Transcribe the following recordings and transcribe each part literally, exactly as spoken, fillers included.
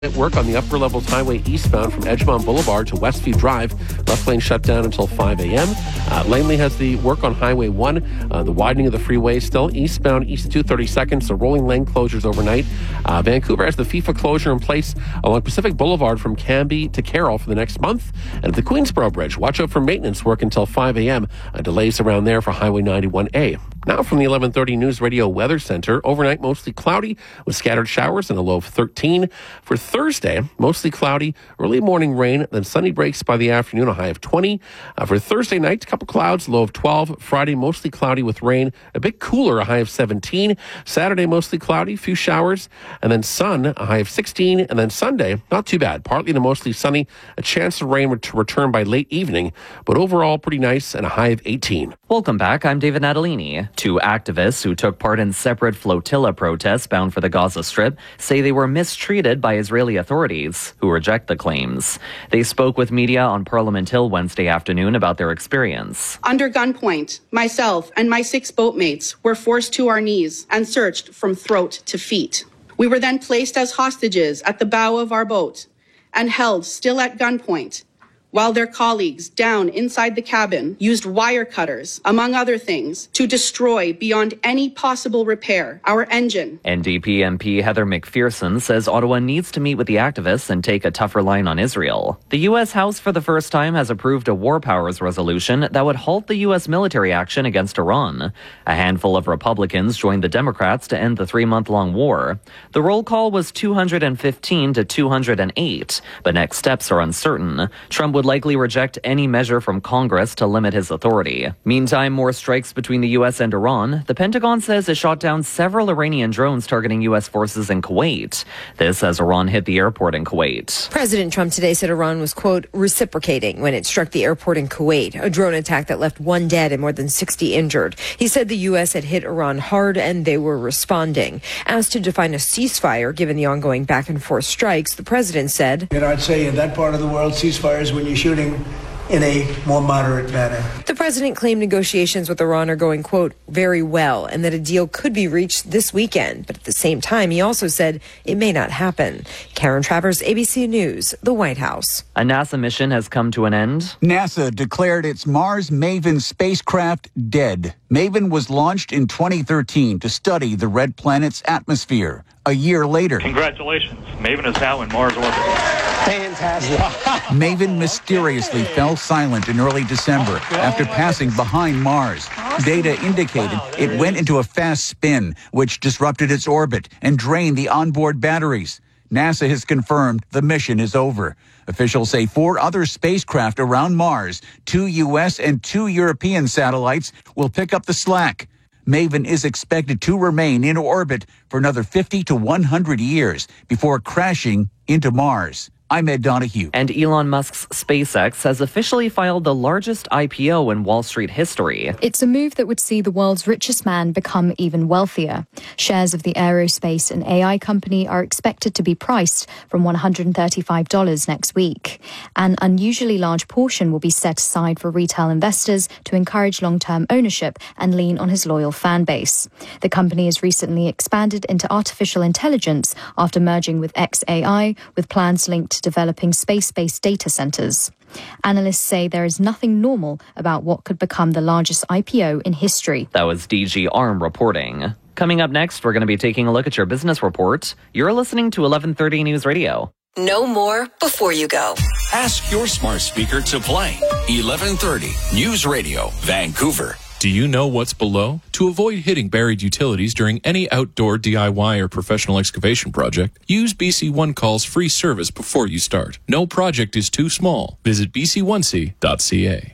At work on the Upper Levels Highway eastbound from Edgemont Boulevard to Westview Drive. Left lane shut down until five a.m. Uh, Langley has the work on Highway one. Uh, the widening of the freeway still eastbound east two thirty-second. So rolling lane closures overnight. Uh, Vancouver has the FIFA closure in place along Pacific Boulevard from Cambie to Carroll for the next month. And at the Queensboro Bridge, watch out for maintenance work until five a.m. Uh, delays around there for Highway ninety-one A. Now from the eleven thirty News Radio Weather Center. Overnight, mostly cloudy with scattered showers and a low of thirteen. For Thursday, mostly cloudy, early morning rain, then sunny breaks by the afternoon, a high of twenty. Uh, for Thursday night, a couple clouds, low of twelve. Friday, mostly cloudy with rain, a bit cooler, a high of seventeen. Saturday, mostly cloudy, few showers, and then sun, a high of sixteen. And then Sunday, not too bad, partly to mostly sunny, a chance of rain to return by late evening, but overall pretty nice and a high of eighteen. Welcome back. I'm David Natalini. Two activists who took part in separate flotilla protests bound for the Gaza Strip say they were mistreated by Israeli authorities, who reject the claims. They spoke with media on Parliament Hill Wednesday afternoon about their experience. Under gunpoint, myself and my six boatmates were forced to our knees and searched from throat to feet. We were then placed as hostages at the bow of our boat and held still at gunpoint, while their colleagues down inside the cabin used wire cutters, among other things, to destroy beyond any possible repair our engine. N D P M P Heather McPherson says Ottawa needs to meet with the activists and take a tougher line on Israel. The U S House for the first time has approved a war powers resolution that would halt the U S military action against Iran. A handful of Republicans joined the Democrats to end the three-month-long war. The roll call was two hundred fifteen to two hundred eight, but next steps are uncertain. Trump would would likely reject any measure from Congress to limit his authority. Meantime, more strikes between the U S and Iran. The Pentagon says it shot down several Iranian drones targeting U S forces in Kuwait. This as Iran hit the airport in Kuwait. President Trump today said Iran was, quote, reciprocating when it struck the airport in Kuwait, a drone attack that left one dead and more than sixty injured. He said the U S had hit Iran hard and they were responding. Asked to define a ceasefire given the ongoing back and forth strikes, the president said, You know, I'd say in that part of the world, ceasefires when you shooting in a more moderate manner. The president claimed negotiations with Iran are going, quote, very well, and that a deal could be reached this weekend. But at the same time, he also said it may not happen. Karen Travers, A B C News, the White House. A NASA mission has come to an end. NASA declared its Mars Maven spacecraft dead. Maven was launched in twenty thirteen to study the red planet's atmosphere. A year later, congratulations, Maven is now in Mars orbit. Fantastic. Maven mysteriously fell silent in early December after passing behind Mars. Data indicated it went into a fast spin, which disrupted its orbit and drained the onboard batteries. NASA has confirmed the mission is over. Officials say four other spacecraft around Mars, two U S and two European satellites, will pick up the slack. Maven is expected to remain in orbit for another fifty to one hundred years before crashing into Mars. I'm Ed Donahue. And Elon Musk's SpaceX has officially filed the largest I P O in Wall Street history. It's a move that would see the world's richest man become even wealthier. Shares of the aerospace and A I company are expected to be priced from one hundred thirty-five dollars next week. An unusually large portion will be set aside for retail investors to encourage long-term ownership and lean on his loyal fan base. The company has recently expanded into artificial intelligence after merging with X A I, with plans linked to developing space-based data centers. Analysts say there is nothing normal about what could become the largest I P O in history. That was D G Arm reporting. Coming up next, we're going to be taking a look at your business report. You're listening to eleven thirty News Radio. Know more before you go. Ask your smart speaker to play eleven thirty News Radio, Vancouver. Do you know what's below? To avoid hitting buried utilities during any outdoor D I Y or professional excavation project, use B C One Call's free service before you start. No project is too small. Visit b c one c dot c a.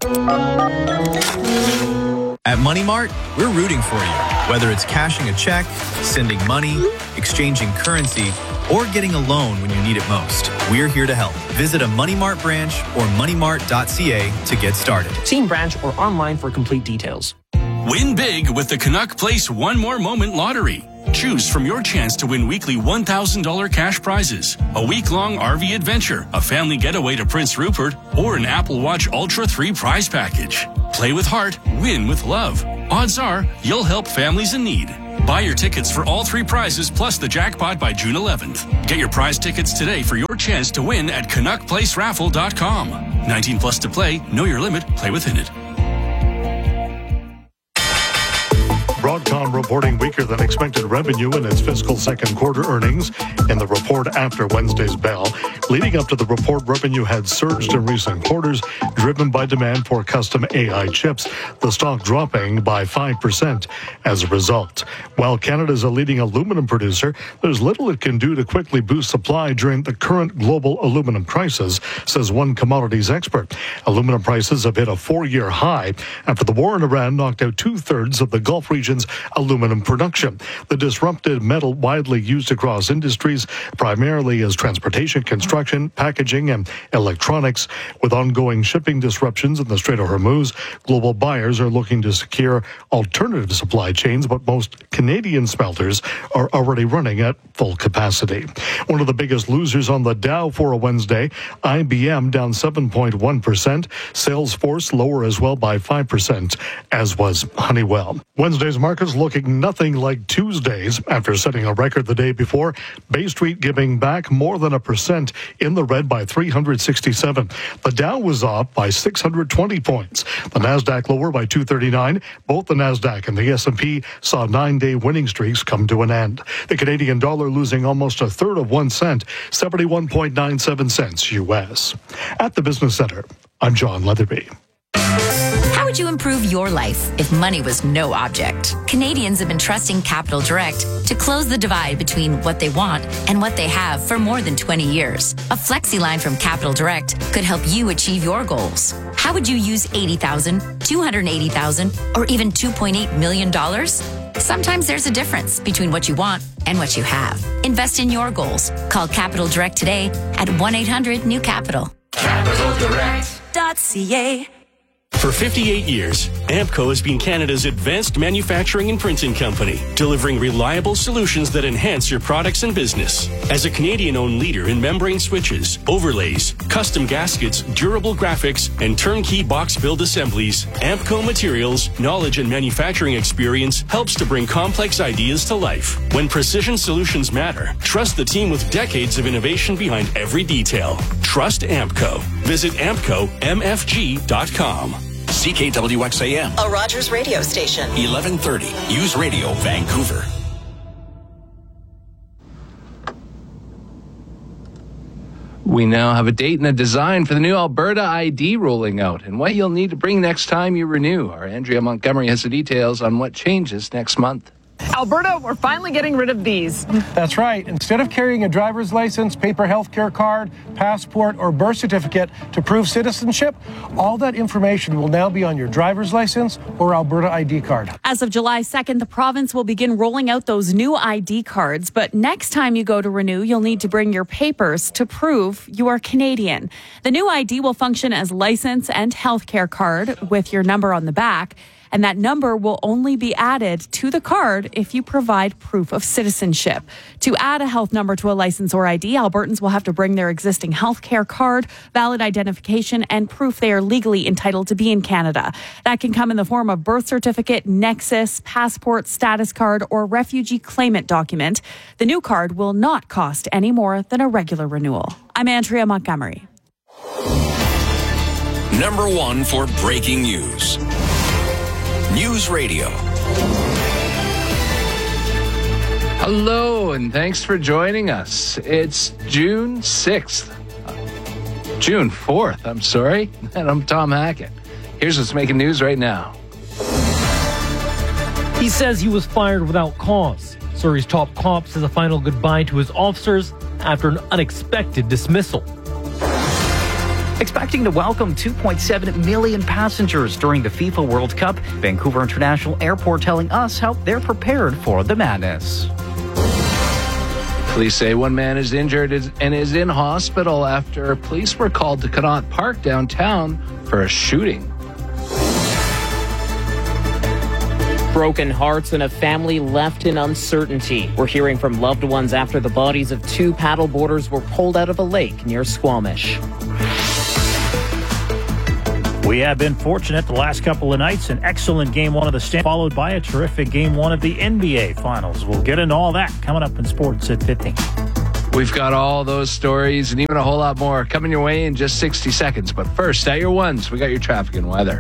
At Money Mart, we're rooting for you. Whether it's cashing a check, sending money, exchanging currency, or getting a loan when you need it most, we're here to help. Visit a Money Mart branch or money mart dot c a to get started. See in branch or online for complete details. Win big with the Canuck Place One More Moment Lottery. Choose from your chance to win weekly one thousand dollars cash prizes, a week-long R V adventure, a family getaway to Prince Rupert, or an Apple Watch Ultra three prize package. Play with heart, win with love. Odds are you'll help families in need. Buy your tickets for all three prizes plus the jackpot by June eleventh. Get your prize tickets today for your chance to win at Canuck Place Raffle dot com. nineteen plus to play. Know your limit. Play within it. Broadcom reporting weaker than expected revenue in its fiscal second quarter earnings in the report after Wednesday's bell. Leading up to the report, revenue had surged in recent quarters, driven by demand for custom A I chips, the stock dropping by five percent as a result. While Canada is a leading aluminum producer, there's little it can do to quickly boost supply during the current global aluminum crisis, says one commodities expert. Aluminum prices have hit a four-year high after the war in Iran knocked out two-thirds of the Gulf region's aluminum production. The disrupted metal widely used across industries, primarily as transportation, construction, packaging, and electronics. With ongoing shipping disruptions in the Strait of Hormuz, global buyers are looking to secure alternative supply chains, but most Canadian smelters are already running at full capacity. One of the biggest losers on the Dow for a Wednesday, I B M down seven point one percent, Salesforce lower as well by five percent, as was Honeywell. Wednesday's markets looking nothing like Tuesday's after setting a record the day before. Bay Street giving back more than a percent in the red by three hundred sixty-seven. The Dow was off by six hundred twenty points. The Nasdaq lower by two thirty-nine. Both the Nasdaq and the S and P saw nine-day winning streaks come to an end. The Canadian dollar losing almost a third of one cent, seventy-one point nine seven cents U S. At the Business Center, I'm John Leatherby. How would you improve your life if money was no object? Canadians have been trusting Capital Direct to close the divide between what they want and what they have for more than twenty years. A flexi line from Capital Direct could help you achieve your goals. How would you use eighty thousand dollars, two hundred eighty thousand dollars, or even two point eight million dollars? Sometimes there's a difference between what you want and what you have. Invest in your goals. Call Capital Direct today at one eight hundred new capital. capital direct dot c a. For fifty-eight years, Ampco has been Canada's advanced manufacturing and printing company, delivering reliable solutions that enhance your products and business. As a Canadian-owned leader in membrane switches, overlays, custom gaskets, durable graphics, and turnkey box build assemblies, Ampco Materials' knowledge and manufacturing experience helps to bring complex ideas to life. When precision solutions matter, trust the team with decades of innovation behind every detail. Trust Ampco. Visit ampco m f g dot com. C K W X A M. A Rogers radio station. eleven thirty. News Radio, Vancouver. We now have a date and a design for the new Alberta I D rolling out and what you'll need to bring next time you renew. Our Andrea Montgomery has the details on what changes next month. Alberta, we're finally getting rid of these. That's right. Instead of carrying a driver's license, paper health care card, passport, or birth certificate to prove citizenship, all that information will now be on your driver's license or Alberta I D card. As of July second, the province will begin rolling out those new I D cards. But next time you go to renew, you'll need to bring your papers to prove you are Canadian. The new I D will function as license and health care card with your number on the back. And that number will only be added to the card if you provide proof of citizenship. To add a health number to a license or I D, Albertans will have to bring their existing health care card, valid identification, and proof they are legally entitled to be in Canada. That can come in the form of birth certificate, nexus, passport, status card, or refugee claimant document. The new card will not cost any more than a regular renewal. I'm Andrea Montgomery. Number one for breaking news. News Radio. Hello, and thanks for joining us. It's June sixth. June fourth, I'm sorry. And I'm Tom Hackett. Here's what's making news right now. He says he was fired without cause. Surrey's top cop says a final goodbye to his officers after an unexpected dismissal. Expecting to welcome two point seven million passengers during the FIFA World Cup, Vancouver International Airport telling us how they're prepared for the madness. Police say one man is injured and is in hospital after police were called to Connaught Park downtown for a shooting. Broken hearts and a family left in uncertainty. We're hearing from loved ones after the bodies of two paddleboarders were pulled out of a lake near Squamish. We have been fortunate the last couple of nights. An excellent game one of the stand, followed by a terrific game one of the N B A Finals. We'll get into all that coming up in sports at fifteen. We've got all those stories and even a whole lot more coming your way in just sixty seconds. But first, at your ones, we got your traffic and weather.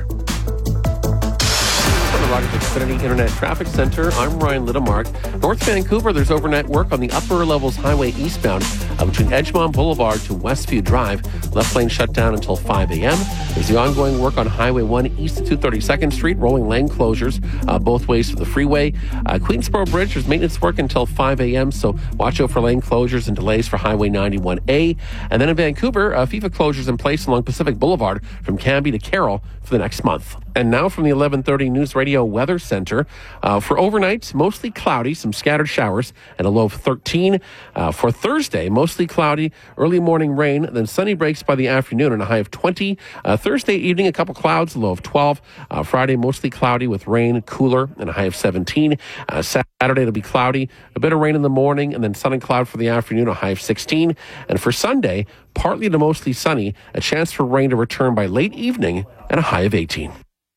Rogers Xfinity Internet Traffic Center. I'm Ryan Littlemark. North Vancouver, there's overnight work on the upper levels highway eastbound uh, between Edgemont Boulevard to Westview Drive. Left lane shut down until five a.m. There's the ongoing work on Highway one east of two hundred thirty-second Street, rolling lane closures uh, both ways for the freeway. Uh, Queensboro Bridge, there's maintenance work until five a.m., so watch out for lane closures and delays for Highway ninety-one A. And then in Vancouver, uh, FIFA closures in place along Pacific Boulevard from Cambie to Carroll for the next month. And now from the eleven thirty News Radio Weather Center. Uh, for overnight, mostly cloudy, some scattered showers, and a low of thirteen. Uh, for Thursday, mostly cloudy, early morning rain, then sunny breaks by the afternoon and a high of twenty. Uh, Thursday evening, a couple clouds, a low of twelve. Uh, Friday, mostly cloudy with rain, cooler, and a high of seventeen. Uh, Saturday, it'll be cloudy, a bit of rain in the morning, and then sun and cloud for the afternoon, a high of sixteen. And for Sunday, partly to mostly sunny, a chance for rain to return by late evening, and a high of eighteen.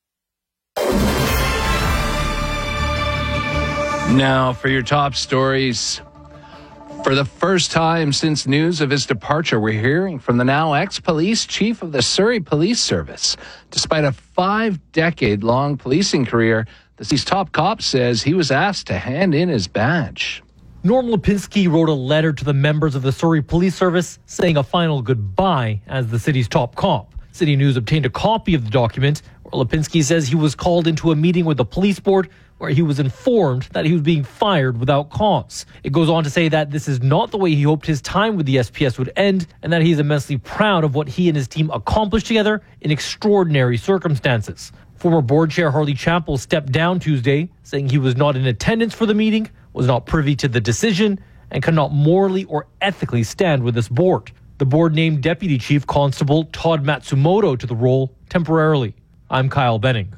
Now for your top stories. For the first time since news of his departure, we're hearing from the now ex-police chief of the Surrey Police Service. Despite a five-decade-long policing career, the city's top cop says he was asked to hand in his badge. Norm Lipinski wrote a letter to the members of the Surrey Police Service saying a final goodbye as the city's top cop. City News obtained a copy of the document where Lipinski says he was called into a meeting with the police board where he was informed that he was being fired without cause. It goes on to say that this is not the way he hoped his time with the S P S would end, and that he is immensely proud of what he and his team accomplished together in extraordinary circumstances. Former board chair Harley Chappell stepped down Tuesday, saying he was not in attendance for the meeting, was not privy to the decision, and cannot morally or ethically stand with this board. The board named Deputy Chief Constable Todd Matsumoto to the role temporarily. I'm Kyle Benning.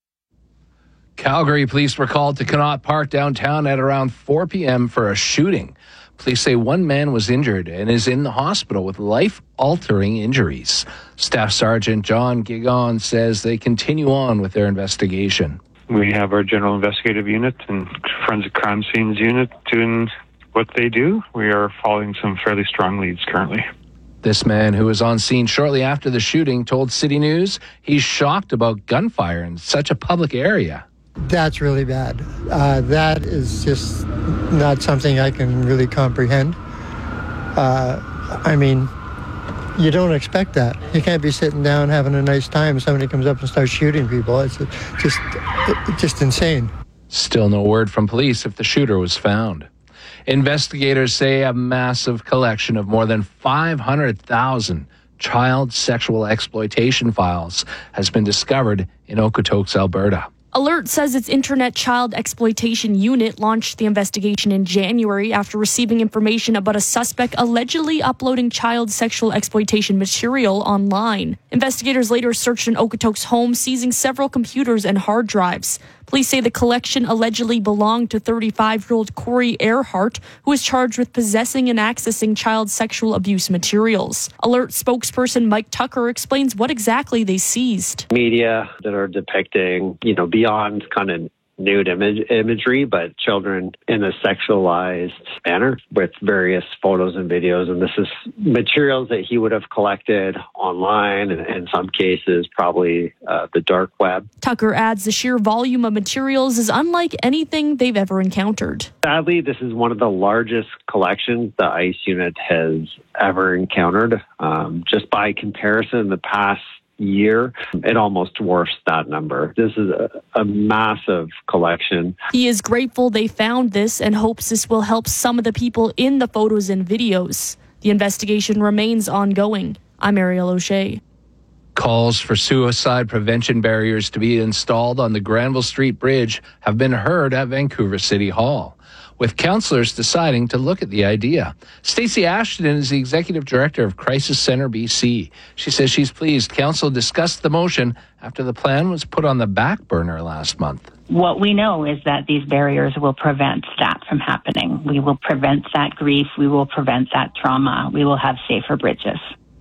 Calgary police were called to Connaught Park downtown at around four p.m. for a shooting. Police say one man was injured and is in the hospital with life-altering injuries. Staff Sergeant John Gigon says they continue on with their investigation. We have our general investigative unit and forensic crime scenes unit doing what they do. We are following some fairly strong leads currently. This man, who was on scene shortly after the shooting, told City News he's shocked about gunfire in such a public area. That's really bad. Uh, that is just not something I can really comprehend. Uh, I mean, you don't expect that. You can't be sitting down having a nice time and somebody comes up and starts shooting people. It's just, just insane. Still no word from police if the shooter was found. Investigators say a massive collection of more than five hundred thousand child sexual exploitation files has been discovered in Okotoks, Alberta. Alert says its Internet Child Exploitation Unit launched the investigation in January after receiving information about a suspect allegedly uploading child sexual exploitation material online. Investigators later searched an Okotoks home, seizing several computers and hard drives. Police say the collection allegedly belonged to thirty-five-year-old Corey Earhart, who was charged with possessing and accessing child sexual abuse materials. Alert spokesperson Mike Tucker explains what exactly they seized. Media that are depicting, you know, beyond kind of nude image, imagery, but children in a sexualized manner with various photos and videos. And this is materials that he would have collected online and in some cases probably uh, the dark web. Tucker adds the sheer volume of materials is unlike anything they've ever encountered. Sadly, this is one of the largest collections the ICE unit has ever encountered. Um, just by comparison, the past year, it almost dwarfs that number. This is a, a massive collection. He is grateful they found this and hopes this will help some of the people in the photos and videos. The investigation remains ongoing. I'm Ariel O'Shea. Calls for suicide prevention barriers to be installed on the Granville Street Bridge have been heard at Vancouver City Hall, with councillors deciding to look at the idea. Stacey Ashton is the executive director of Crisis Centre B C. She says she's pleased council discussed the motion after the plan was put on the back burner last month. What we know is that these barriers will prevent that from happening. We will prevent that grief. We will prevent that trauma. We will have safer bridges.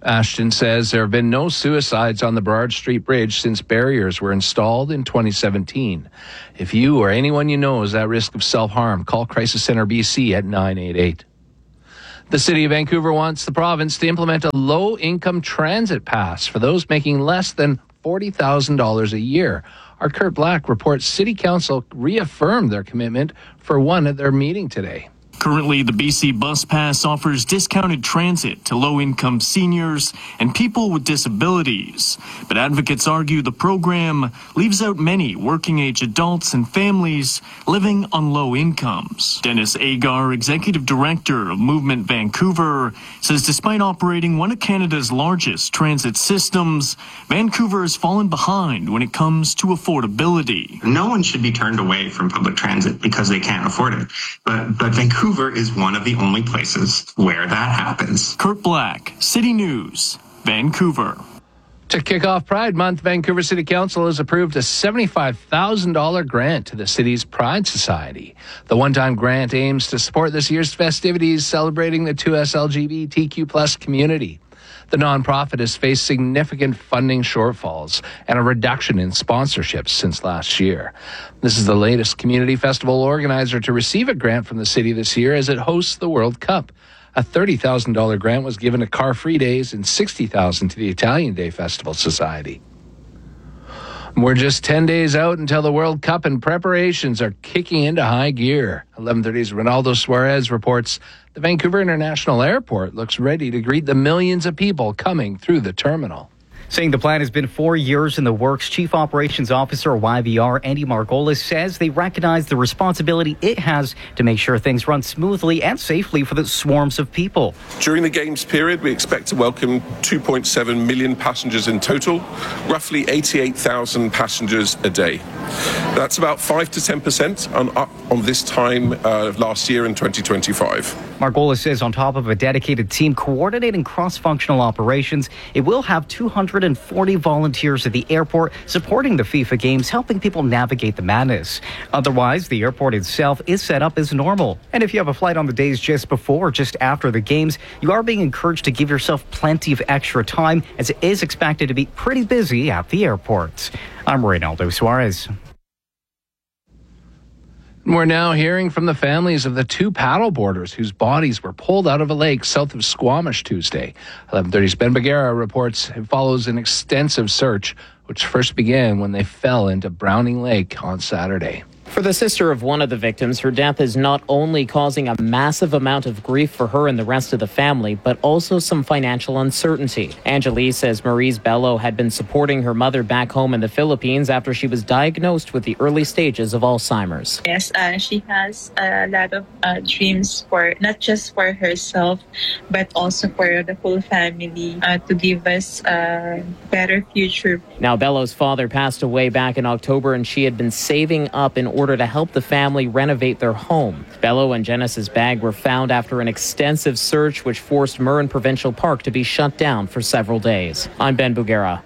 Ashton says there have been no suicides on the Burrard Street Bridge since barriers were installed in twenty seventeen. If you or anyone you know is at risk of self-harm, call Crisis Center B C at nine eight eight. The City of Vancouver wants the province to implement a low-income transit pass for those making less than forty thousand dollars a year. Our Kurt Black reports City Council reaffirmed their commitment for one at their meeting today. Currently, the B C Bus Pass offers discounted transit to low-income seniors and people with disabilities. But advocates argue the program leaves out many working-age adults and families living on low incomes. Dennis Agar, Executive Director of Movement Vancouver, says despite operating one of Canada's largest transit systems, Vancouver has fallen behind when it comes to affordability. No one should be turned away from public transit because they can't afford it. But, but Vancouver is one of the only places where that happens. Kurt Black, City News, Vancouver. To kick off Pride Month, Vancouver City Council has approved a seventy-five thousand dollars grant to the city's Pride Society. The one-time grant aims to support this year's festivities celebrating the two S L G B T Q plus community. The nonprofit has faced significant funding shortfalls and a reduction in sponsorships since last year. This is the latest community festival organizer to receive a grant from the city this year as it hosts the World Cup. A thirty thousand dollars grant was given to Car Free Days and sixty thousand dollars to the Italian Day Festival Society. We're just ten days out until the World Cup, and preparations are kicking into high gear. eleven thirty's Ronaldo Suarez reports the Vancouver International Airport looks ready to greet the millions of people coming through the terminal. Saying the plan has been four years in the works, Chief Operations Officer Y V R Andy Margolis says they recognize the responsibility it has to make sure things run smoothly and safely for the swarms of people. During the Games period, we expect to welcome two point seven million passengers in total, roughly eighty-eight thousand passengers a day. That's about five to ten percent on up on this time uh, last year in twenty twenty-five. Margolis says on top of a dedicated team coordinating cross-functional operations, it will have two hundred forty volunteers at the airport supporting the FIFA Games, helping people navigate the madness. Otherwise, the airport itself is set up as normal. And if you have a flight on the days just before or just after the Games, you are being encouraged to give yourself plenty of extra time, as it is expected to be pretty busy at the airport. I'm Ronaldo Suarez. We're now hearing from the families of the two paddleboarders whose bodies were pulled out of a lake south of Squamish Tuesday. eleven thirty's Ben Bagera reports it follows an extensive search, which first began when they fell into Browning Lake on Saturday. For the sister of one of the victims, her death is not only causing a massive amount of grief for her and the rest of the family, but also some financial uncertainty. Angelique says Maurice Bello had been supporting her mother back home in the Philippines after she was diagnosed with the early stages of Alzheimer's. Yes, uh, she has a lot of uh, dreams for not just for herself, but also for the whole family, uh, to give us a better future. Now, Bello's father passed away back in October, and she had been saving up in order to help the family renovate their home. Bello and Genesis' bag were found after an extensive search, which forced Murren Provincial Park to be shut down for several days. I'm Ben Bugera.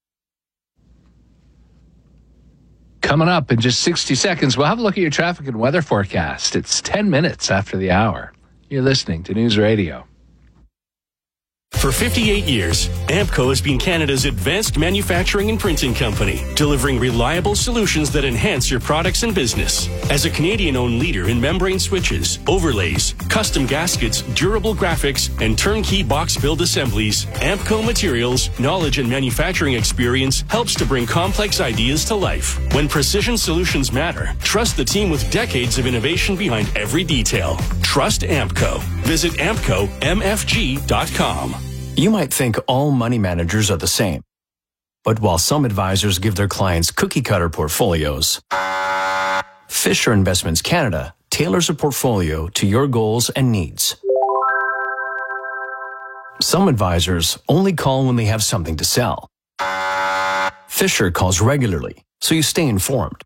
Coming up in just sixty seconds, we'll have a look at your traffic and weather forecast. It's ten minutes after the hour. You're listening to News Radio. For fifty-eight years, Ampco has been Canada's advanced manufacturing and printing company, delivering reliable solutions that enhance your products and business. As a Canadian-owned leader in membrane switches, overlays, custom gaskets, durable graphics, and turnkey box build assemblies, Ampco Materials' knowledge and manufacturing experience helps to bring complex ideas to life. When precision solutions matter, trust the team with decades of innovation behind every detail. Trust Ampco. Visit ampco m f g dot com. You might think all money managers are the same. But while some advisors give their clients cookie-cutter portfolios, Fisher Investments Canada tailors a portfolio to your goals and needs. Some advisors only call when they have something to sell. Fisher calls regularly, so you stay informed.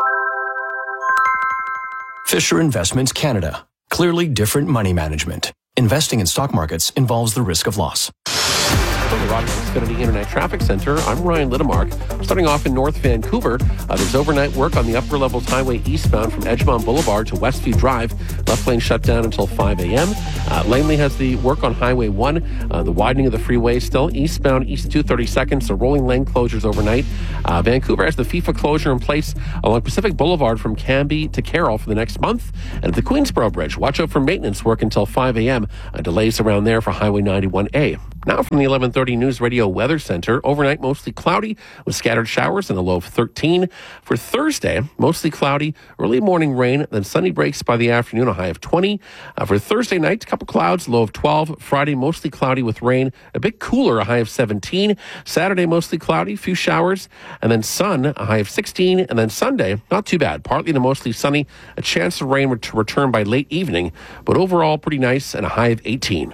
Fisher Investments Canada. Clearly different money management. Investing in stock markets involves the risk of loss. From the Rogers Xfinity Internet Traffic Center, I'm Ryan Littamark. Starting off in North Vancouver, uh, there's overnight work on the upper levels highway eastbound from Edgemont Boulevard to Westview Drive. Left lane shut down until five a.m. Uh, Langley has the work on Highway one, uh, the widening of the freeway still eastbound east two thirty-second, so rolling lane closures overnight. Uh, Vancouver has the FIFA closure in place along Pacific Boulevard from Cambie to Carroll for the next month. And at the Queensboro Bridge, watch out for maintenance work until five a.m. Uh, delays around there for Highway ninety-one A. Now from the eleven thirty News Radio Weather Center, overnight mostly cloudy with scattered showers and a low of thirteen. For Thursday, mostly cloudy, early morning rain, then sunny breaks by the afternoon, a high of twenty. Uh, for Thursday night, a couple clouds, low of twelve. Friday, mostly cloudy with rain, a bit cooler, a high of seventeen. Saturday, mostly cloudy, few showers, and then sun, a high of sixteen. And then Sunday, not too bad, partly to mostly sunny, a chance of rain to return by late evening, but overall pretty nice and a high of eighteen.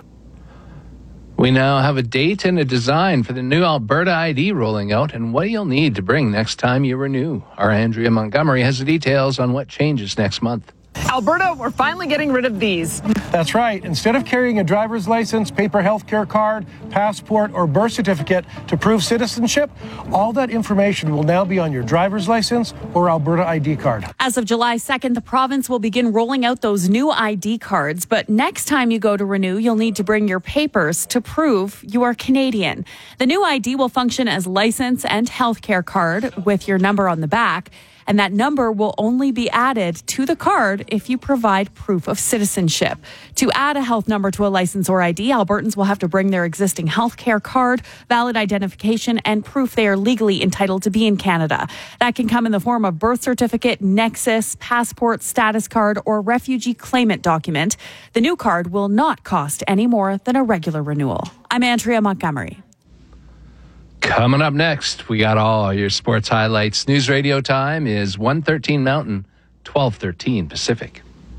We now have a date and a design for the new Alberta I D rolling out and what you'll need to bring next time you renew. Our Andrea Montgomery has the details on what changes next month. Alberta, we're finally getting rid of these. That's right. Instead of carrying a driver's license, paper health care card, passport, or birth certificate to prove citizenship, all that information will now be on your driver's license or Alberta I D card. As of July second, the province will begin rolling out those new I D cards. But next time you go to renew, you'll need to bring your papers to prove you are Canadian. The new I D will function as license and health care card with your number on the back. And that number will only be added to the card if you provide proof of citizenship. To add a health number to a license or I D, Albertans will have to bring their existing health care card, valid identification, and proof they are legally entitled to be in Canada. That can come in the form of birth certificate, nexus, passport, status card, or refugee claimant document. The new card will not cost any more than a regular renewal. I'm Andrea Montgomery. Coming up next, we got all your sports highlights. News radio time is one thirteen Mountain, twelve thirteen Pacific.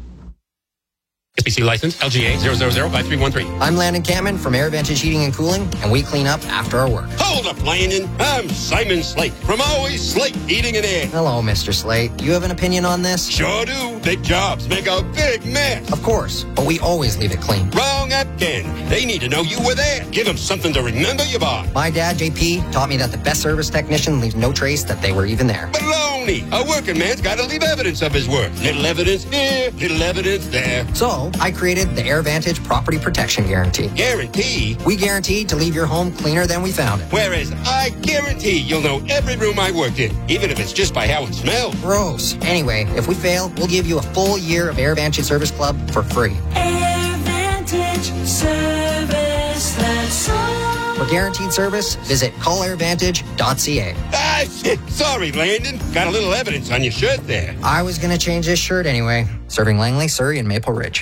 S B C license L G A zero zero zero five three one three. I'm Landon Cameron from AirVantage Heating and Cooling, and we clean up after our work. Hold up, Landon. I'm Simon Slate from Always Slate Heating and Air. Hello, Mister Slate. You have an opinion on this? Sure do. Big jobs make a big mess. Of course, but we always leave it clean. Wrong again. They need to know you were there. Give them something to remember you by. My dad, J P, taught me that the best service technician leaves no trace that they were even there. Baloney. A working man's got to leave evidence of his work. Little evidence here, little evidence there. So, I created the AirVantage Property Protection Guarantee. Guarantee? We guarantee to leave your home cleaner than we found it. Whereas I guarantee you'll know every room I worked in, even if it's just by how it smells. Gross. Anyway, if we fail, we'll give you a full year of AirVantage Service Club for free. AirVantage Service, that's all. For guaranteed service, visit call air vantage dot c a. Ah, shit. Sorry, Landon. Got a little evidence on your shirt there. I was going to change this shirt anyway. Serving Langley, Surrey, and Maple Ridge.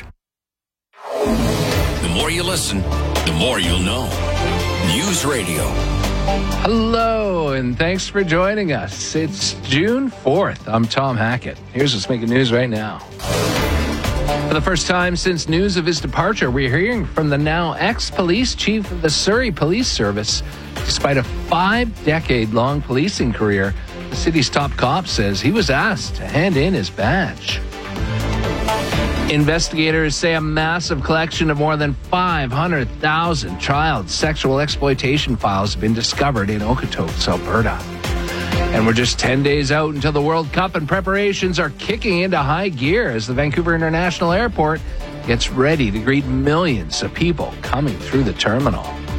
The more you listen, the more you'll know. News Radio. Hello, and thanks for joining us. It's June fourth. I'm Tom Hackett. Here's what's making news right now. For the first time since news of his departure, we're hearing from the now ex-police chief of the Surrey Police Service. Despite a five-decade-long policing career, the city's top cop says he was asked to hand in his badge. Investigators say a massive collection of more than five hundred thousand child sexual exploitation files have been discovered in Okotoks, Alberta. And we're just ten days out until the World Cup, and preparations are kicking into high gear as the Vancouver International Airport gets ready to greet millions of people coming through the terminal.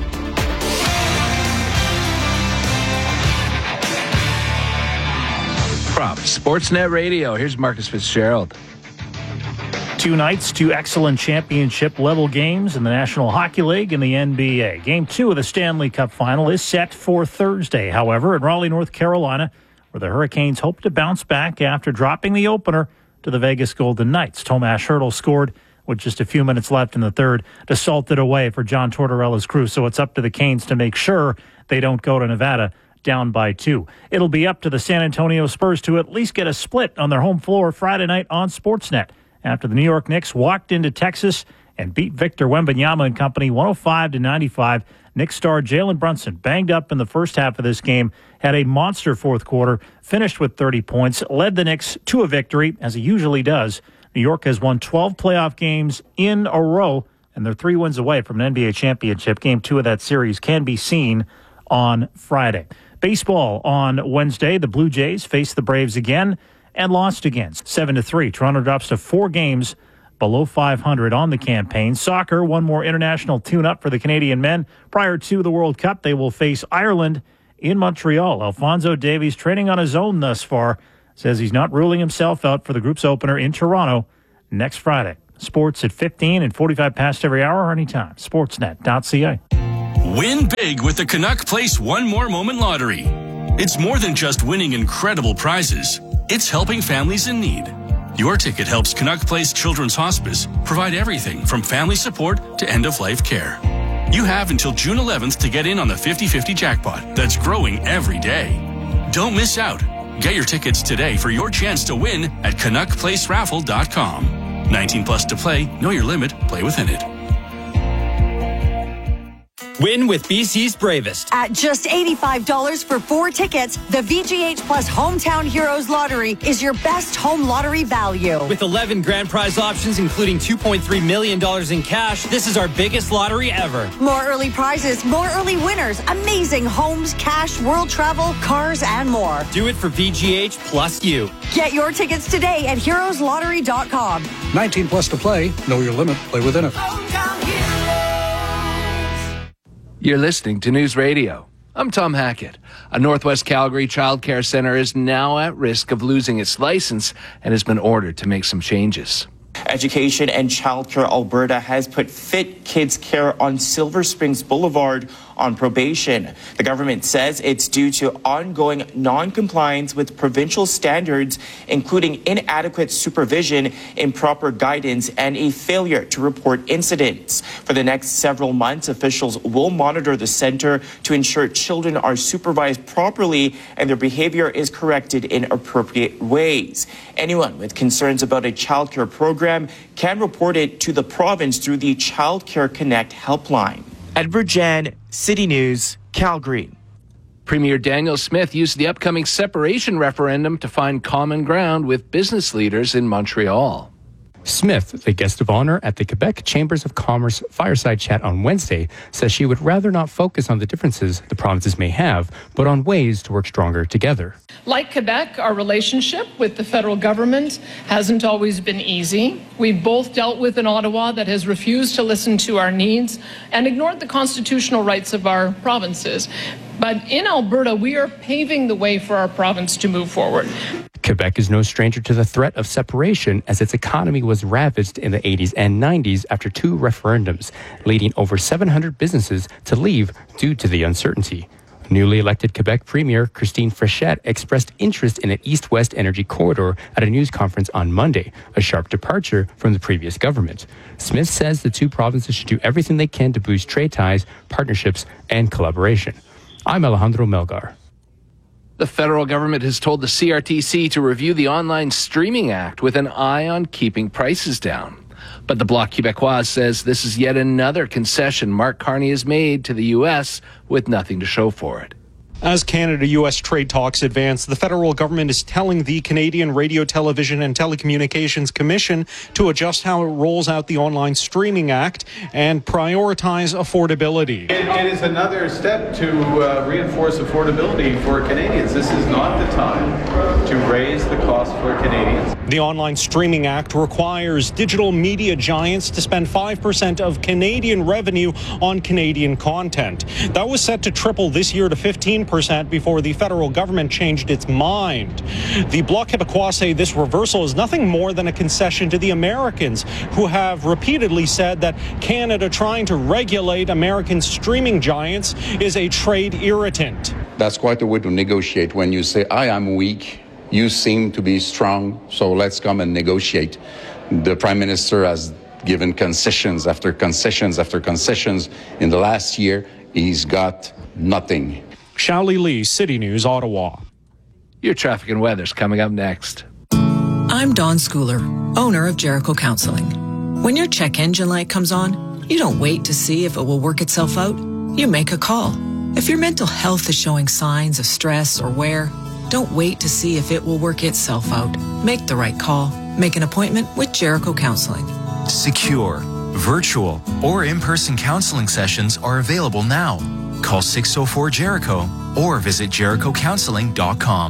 From Sportsnet Radio, here's Marcus Fitzgerald. Two nights, two excellent championship-level games in the National Hockey League and the N B A. Game two of the Stanley Cup Final is set for Thursday, however, in Raleigh, North Carolina, where the Hurricanes hope to bounce back after dropping the opener to the Vegas Golden Knights. Tomas Hertl scored with just a few minutes left in the third to salt it away for John Tortorella's crew, so it's up to the Canes to make sure they don't go to Nevada down by two. It'll be up to the San Antonio Spurs to at least get a split on their home floor Friday night on Sportsnet, after the New York Knicks walked into Texas and beat Victor Wembanyama and company one oh five to ninety-five. Knicks star Jalen Brunson, banged up in the first half of this game, had a monster fourth quarter, finished with thirty points, led the Knicks to a victory, as he usually does. New York has won twelve playoff games in a row and they're three wins away from an N B A championship. Game two of that series can be seen on Friday. Baseball on Wednesday, the Blue Jays faced the Braves again and lost again, seven to three. Toronto drops to four games below five hundred on the campaign. Soccer, one more international tune-up for the Canadian men. Prior to the World Cup, they will face Ireland in Montreal. Alphonso Davies, training on his own thus far, says he's not ruling himself out for the group's opener in Toronto next Friday. Sports at fifteen and forty-five past every hour or anytime. Sportsnet dot c a. Win big with the Canuck Place One More Moment Lottery. It's more than just winning incredible prizes. It's helping families in need. Your ticket helps Canuck Place Children's Hospice provide everything from family support to end-of-life care. You have until June eleventh to get in on the fifty-fifty jackpot that's growing every day. Don't miss out. Get your tickets today for your chance to win at canuck place raffle dot com. nineteen plus to play. Know your limit. Play within it. Win with B C's Bravest. At just eighty-five dollars for four tickets, the V G H Plus Hometown Heroes Lottery is your best home lottery value. With eleven grand prize options, including two point three million dollars in cash, this is our biggest lottery ever. More early prizes, more early winners, amazing homes, cash, world travel, cars, and more. Do it for V G H plus you. Get your tickets today at heroes lottery dot com. nineteen plus to play. Know your limit. Play within it. You're listening to News Radio. I'm Tom Hackett. A Northwest Calgary child care center is now at risk of losing its license and has been ordered to make some changes. Education and Childcare Alberta has put Fit Kids Care on Silver Springs Boulevard on probation. The government says it's due to ongoing non-compliance with provincial standards, including inadequate supervision, improper guidance, and a failure to report incidents. For the next several months, officials will monitor the center to ensure children are supervised properly and their behavior is corrected in appropriate ways. Anyone with concerns about a childcare program can report it to the province through the Child Care Connect helpline. Edward Jan, City News, Calgary. Premier Daniel Smith used the upcoming separation referendum to find common ground with business leaders in Montreal. Smith, the guest of honor at the Quebec Chambers of Commerce Fireside Chat on Wednesday, says she would rather not focus on the differences the provinces may have, but on ways to work stronger together. Like Quebec, our relationship with the federal government hasn't always been easy. We've both dealt with an Ottawa that has refused to listen to our needs and ignored the constitutional rights of our provinces. But in Alberta, we are paving the way for our province to move forward. Quebec is no stranger to the threat of separation, as its economy was ravaged in the eighties and nineties after two referendums, leading over seven hundred businesses to leave due to the uncertainty. Newly elected Quebec Premier Christine Fréchette expressed interest in an east-west energy corridor at a news conference on Monday, a sharp departure from the previous government. Smith says the two provinces should do everything they can to boost trade ties, partnerships, and collaboration. I'm Alejandro Melgar. The federal government has told the C R T C to review the Online Streaming Act with an eye on keeping prices down. But the Bloc Québécois says this is yet another concession Mark Carney has made to the U S with nothing to show for it. As Canada-U S trade talks advance, the federal government is telling the Canadian Radio, Television and Telecommunications Commission to adjust how it rolls out the Online Streaming Act and prioritize affordability. It, it is another step to uh, reinforce affordability for Canadians. This is not the time to raise the cost for Canadians. The Online Streaming Act requires digital media giants to spend five percent of Canadian revenue on Canadian content. That was set to triple this year to fifteen percent before the federal government changed its mind. The Bloc Québécois say this reversal is nothing more than a concession to the Americans, who have repeatedly said that Canada trying to regulate American streaming giants is a trade irritant. That's quite a way to negotiate when you say, I am weak, you seem to be strong, so let's come and negotiate. The Prime Minister has given concessions after concessions after concessions. In the last year, he's got nothing. Shaoli Lee, City News, Ottawa. Your traffic and weather's coming up next. I'm Dawn Schooler, owner of Jericho Counseling. When your check engine light comes on, you don't wait to see if it will work itself out. You make a call. If your mental health is showing signs of stress or wear, don't wait to see if it will work itself out. Make the right call. Make an appointment with Jericho Counseling. Secure, Virtual or in-person counseling sessions are available now. Call six oh four Jericho or visit Jericho Counseling dot com.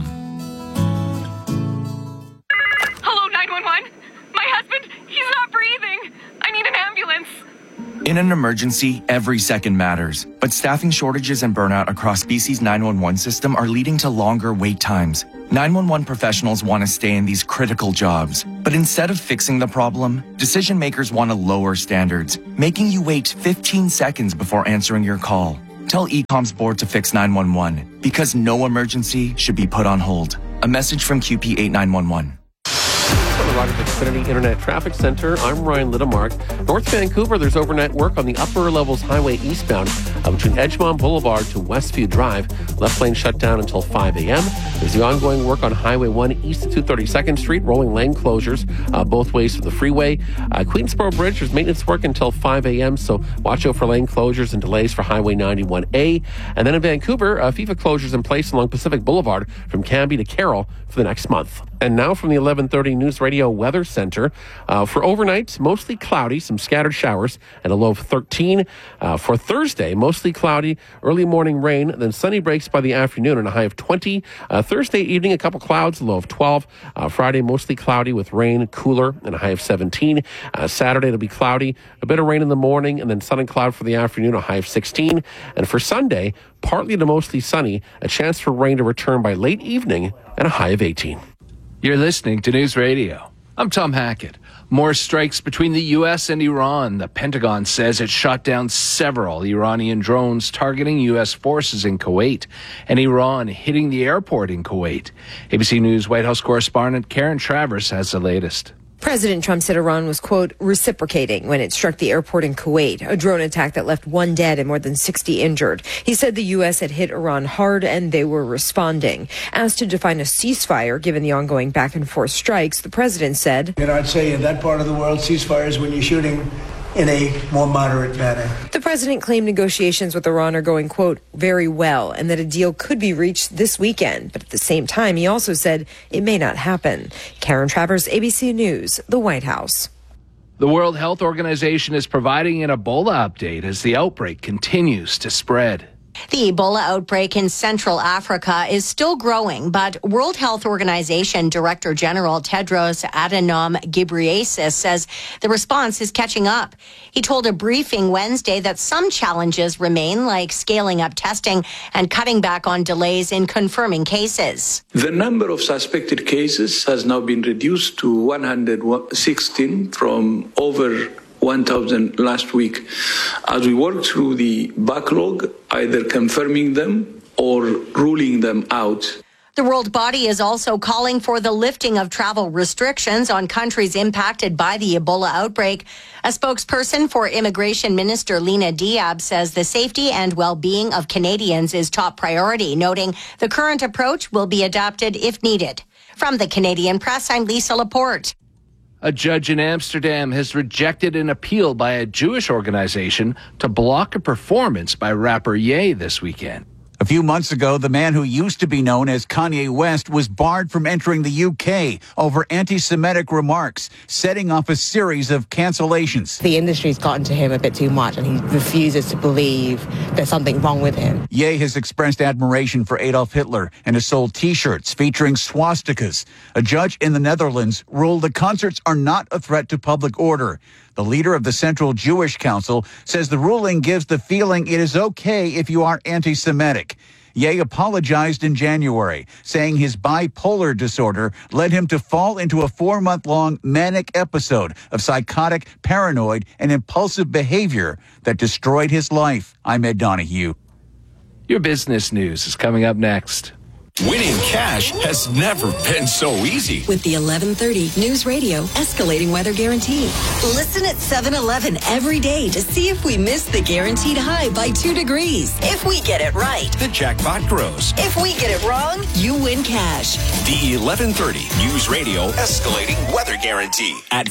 Hello, nine one one. My husband, he's not breathing. I need an ambulance. In an emergency, every second matters. But staffing shortages and burnout across B C's nine one one system are leading to longer wait times. nine one one professionals want to stay in these critical jobs. But instead of fixing the problem, decision makers want to lower standards, making you wait fifteen seconds before answering your call. Tell E COM's board to fix nine one one, because no emergency should be put on hold. A message from Q P eight nine one one. From the Rogers Xfinity Internet Traffic Center, I'm Ryan Littamark. North Vancouver, there's overnight work on the upper levels highway eastbound uh, between Edgemont Boulevard to Westview Drive. Left lane shut down until five a.m. There's the ongoing work on Highway one east of two hundred thirty-second Street, rolling lane closures uh, both ways to the freeway. Uh, Queensboro Bridge, there's maintenance work until five a.m., so watch out for lane closures and delays for Highway ninety-one A. And then in Vancouver, uh, FIFA closures in place along Pacific Boulevard from Cambie to Carroll for the next month. And now from the eleven thirty News Radio Weather Center. Uh, for overnight, mostly cloudy, some scattered showers, and a low of thirteen. Uh, for Thursday, mostly cloudy, early morning rain, then sunny breaks by the afternoon and a high of twenty. Uh, Thursday evening, a couple clouds, a low of twelve. Uh, Friday, mostly cloudy with rain, cooler, and a high of seventeen. Uh, Saturday, it'll be cloudy, a bit of rain in the morning, and then sun and cloud for the afternoon, a high of sixteen. And for Sunday, partly to mostly sunny, a chance for rain to return by late evening, and a high of eighteen. You're listening to News Radio. I'm Tom Hackett. More strikes between the U S and Iran. The Pentagon says it shot down several Iranian drones targeting U S forces in Kuwait, and Iran hitting the airport in Kuwait. A B C News White House correspondent Karen Travers has the latest. President Trump said Iran was, quote, reciprocating when it struck the airport in Kuwait, a drone attack that left one dead and more than sixty injured. He said the U S had hit Iran hard and they were responding. Asked to define a ceasefire given the ongoing back and forth strikes, the president said, You know, I'd say in that part of the world, ceasefire is when you're shooting in a more moderate manner. The president claimed negotiations with Iran are going, quote, very well, and that a deal could be reached this weekend. But at the same time, he also said it may not happen. Karen Travers, A B C News, the White House. The World Health Organization is providing an Ebola update as the outbreak continues to spread. The Ebola outbreak in Central Africa is still growing, but World Health Organization Director General Tedros Adhanom Ghebreyesus says the response is catching up. He told a briefing Wednesday that some challenges remain, like scaling up testing and cutting back on delays in confirming cases. The number of suspected cases has now been reduced to one hundred sixteen from over one thousand last week. As we work through the backlog, either confirming them or ruling them out. The world body is also calling for the lifting of travel restrictions on countries impacted by the Ebola outbreak. A spokesperson for Immigration Minister Lena Diab says the safety and well-being of Canadians is top priority, noting the current approach will be adapted if needed. From the Canadian Press, I'm Lisa Laporte. A judge in Amsterdam has rejected an appeal by a Jewish organization to block a performance by rapper Ye this weekend. A few months ago, the man who used to be known as Kanye West was barred from entering the U K over anti-Semitic remarks, setting off a series of cancellations. The industry's gotten to him a bit too much, and he refuses to believe there's something wrong with him. Ye has expressed admiration for Adolf Hitler and has sold T-shirts featuring swastikas. A judge in the Netherlands ruled the concerts are not a threat to public order. The leader of the Central Jewish Council says the ruling gives the feeling it is okay if you are anti-Semitic. Ye apologized in January, saying his bipolar disorder led him to fall into a four-month-long manic episode of psychotic, paranoid, and impulsive behavior that destroyed his life. I'm Ed Donahue. Your business news is coming up next. Winning cash has never been so easy. With the eleven thirty News Radio Escalating Weather Guarantee. Listen at seven eleven every day to see if we miss the guaranteed high by two degrees. If we get it right, the jackpot grows. If we get it wrong, you win cash. The eleven thirty News Radio Escalating Weather Guarantee at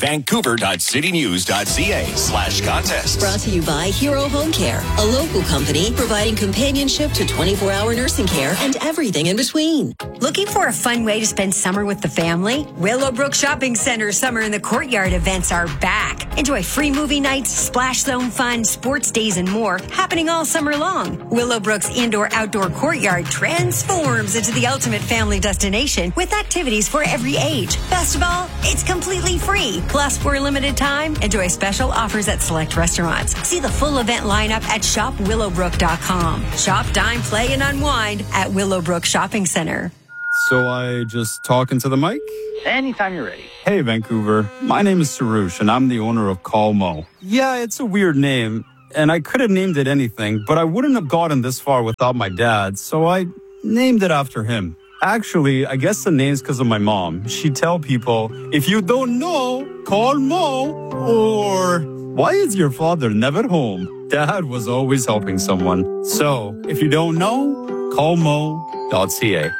vancouver.citynews.ca slash contest. Brought to you by Hero Home Care, a local company providing companionship to twenty-four hour nursing care and everything in between. between. Looking for a fun way to spend summer with the family? Willowbrook Shopping Center Summer in the Courtyard events are back. Enjoy free movie nights, splash zone fun, sports days, and more happening all summer long. Willowbrook's indoor-outdoor courtyard transforms into the ultimate family destination with activities for every age. Best of all, it's completely free. Plus, for a limited time, enjoy special offers at select restaurants. See the full event lineup at shop willowbrook dot com. Shop, dine, play, and unwind at Willowbrook Shopping Center. So I just talk into the mic? Anytime you're ready. Hey, Vancouver. My name is Sarush, and I'm the owner of Calmo. Yeah, it's a weird name, and I could have named it anything, but I wouldn't have gotten this far without my dad, so I named it after him. Actually, I guess the name's because of my mom. She'd tell people, if you don't know, call Mo. Or, why is your father never home? Dad was always helping someone. So, if you don't know, call mo dot c a.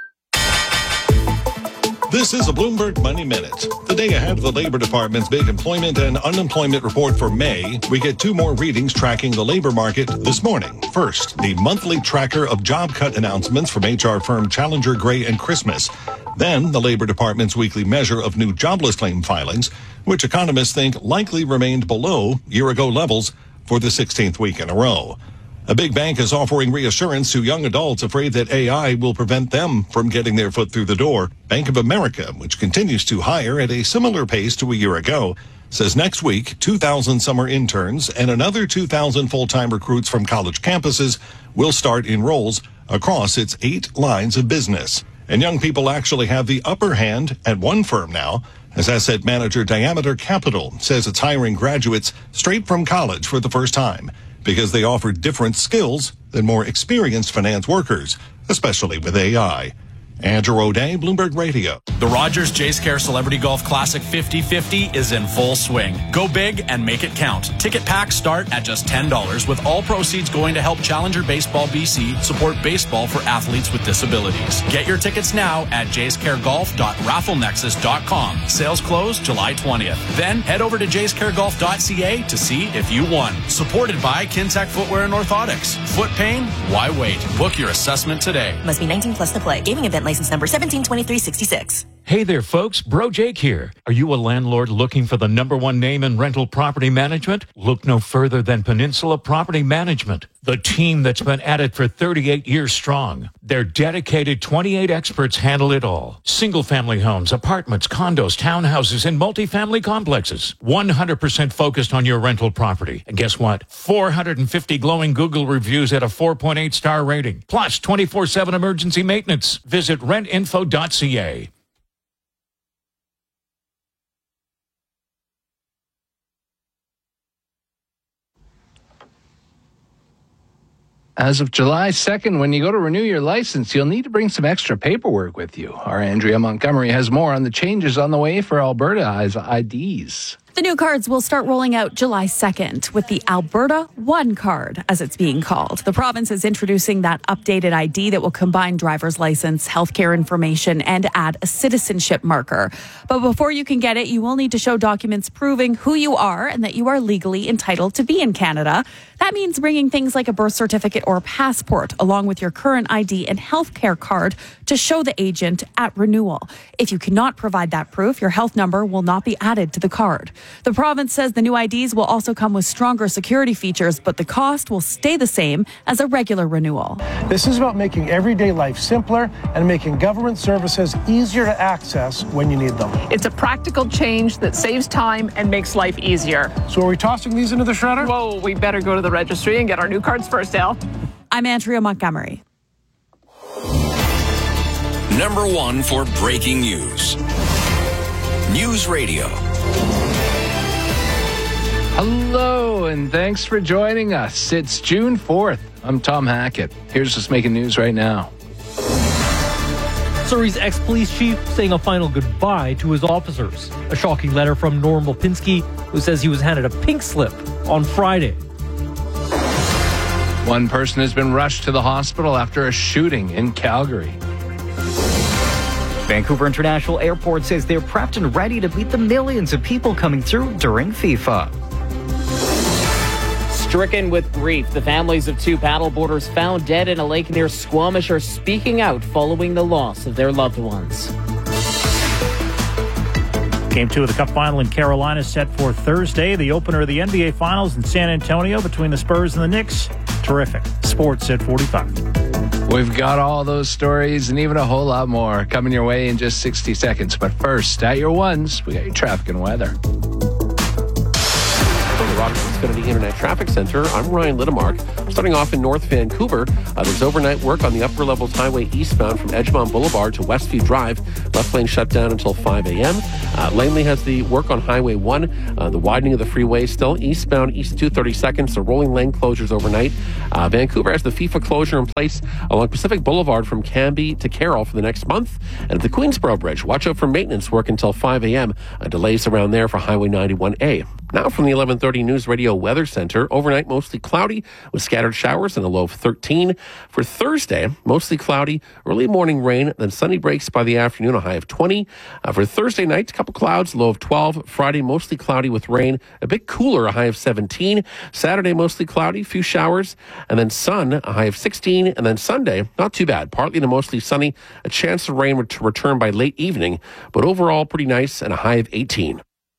This is a Bloomberg Money Minute. The day ahead of the Labor Department's big employment and unemployment report for May, we get two more readings tracking the labor market this morning. First, the monthly tracker of job cut announcements from H R firm Challenger, Gray and Christmas. Then, the Labor Department's weekly measure of new jobless claim filings, which economists think likely remained below year-ago levels for the sixteenth week in a row. A big bank is offering reassurance to young adults afraid that A I will prevent them from getting their foot through the door. Bank of America, which continues to hire at a similar pace to a year ago, says next week two thousand summer interns and another two thousand full-time recruits from college campuses will start in roles across its eight lines of business. And young people actually have the upper hand at one firm now, as asset manager Diameter Capital says it's hiring graduates straight from college for the first time, because they offer different skills than more experienced finance workers, especially with A I. Andrew O'Day, Bloomberg Radio. The Rogers Jays Care Celebrity Golf Classic fifty fifty is in full swing. Go big and make it count. Ticket packs start at just ten dollars, with all proceeds going to help Challenger Baseball B C support baseball for athletes with disabilities. Get your tickets now at jays care golf dot raffle nexus dot com. Sales close July twentieth. Then head over to jays care golf dot c a to see if you won. Supported by Kintec Footwear and Orthotics. Foot pain? Why wait? Book your assessment today. Must be nineteen plus to play. Gaming event license number seventeen twenty-three sixty-six. Hey there, folks. Bro Jake here. Are you a landlord looking for the number one name in rental property management? Look no further than Peninsula Property Management, the team that's been at it for thirty-eight years strong. Their dedicated twenty-eight experts handle it all. Single-family homes, apartments, condos, townhouses, and multifamily complexes. one hundred percent focused on your rental property. And guess what? four hundred fifty glowing Google reviews at a four point eight star rating. Plus twenty-four seven emergency maintenance. Visit rent info dot c a. As of July second, when you go to renew your license, you'll need to bring some extra paperwork with you. Our Andrea Montgomery has more on the changes on the way for Alberta I Ds. The new cards will start rolling out July second with the Alberta One card, as it's being called. The province is introducing that updated I D that will combine driver's license, healthcare information, and add a citizenship marker. But before you can get it, you will need to show documents proving who you are and that you are legally entitled to be in Canada. That means bringing things like a birth certificate or a passport, along with your current I D and healthcare card, to show the agent at renewal. If you cannot provide that proof, your health number will not be added to the card. The province says the new I Ds will also come with stronger security features, but the cost will stay the same as a regular renewal. This is about making everyday life simpler and making government services easier to access when you need them. It's a practical change that saves time and makes life easier. So are we tossing these into the shredder? Whoa, we better go to the registry and get our new cards first, Al. I'm Andrea Montgomery. Number one for breaking news. News Radio. Hello, and thanks for joining us. It's June fourth. I'm Tom Hackett. Here's what's making news right now. Surrey's ex-police chief saying a final goodbye to his officers. A shocking letter from Norm Lipinski, who says he was handed a pink slip on Friday. One person has been rushed to the hospital after a shooting in Calgary. Vancouver International Airport says they're prepped and ready to meet the millions of people coming through during FIFA. Stricken with grief, the families of two paddleboarders found dead in a lake near Squamish are speaking out following the loss of their loved ones. Game two of the Cup final in Carolina set for Thursday. The opener of the N B A Finals in San Antonio between the Spurs and the Knicks. Terrific. Sports at forty-five. We've got all those stories and even a whole lot more coming your way in just sixty seconds. But first, at your ones, we got your traffic and weather. From the Rochester Xfinity Internet Traffic Center, I'm Ryan Littemark. Starting off in North Vancouver, uh, there's overnight work on the upper levels highway eastbound from Edgemont Boulevard to Westview Drive. Left lane shut down until five a.m. Uh, Langley has the work on Highway one, uh, the widening of the freeway still eastbound east two thirty-second, so rolling lane closures overnight. Uh, Vancouver has the FIFA closure in place along Pacific Boulevard from Cambie to Carroll for the next month. And at the Queensboro Bridge, watch out for maintenance work until five a.m. Uh, delays around there for Highway ninety-one A. Now from the eleven thirty News Radio Weather Center, overnight mostly cloudy with scattered showers and a low of thirteen. For Thursday, mostly cloudy, early morning rain, then sunny breaks by the afternoon, a high of twenty. Uh, for Thursday night, a couple clouds, low of twelve. Friday, mostly cloudy with rain, a bit cooler, a high of seventeen. Saturday, mostly cloudy, few showers, and then sun, a high of sixteen. And then Sunday, not too bad, partly to mostly sunny, a chance of rain to return by late evening, but overall pretty nice and a high of eighteen.